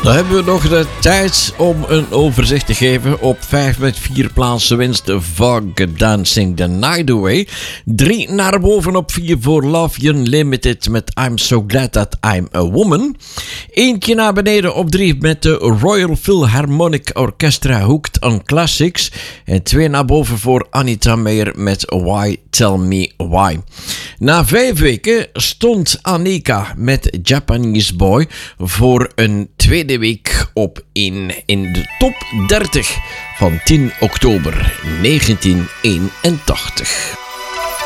Dan hebben we nog de tijd om een overzicht te geven. Op 5 met 4 plaatsen winst Vogue Dancing the Night Away. 3 naar boven op 4 voor Love Unlimited met I'm So Glad That I'm a Woman. Eentje naar beneden op 3 met de Royal Philharmonic Orchestra Hooked on Classics. En 2 naar boven voor Anita Meijer met Why Tell Me Why. Na 5 weken stond Annika met Japanese Boy voor een tweede week op in de top 30 van 10 oktober 1981.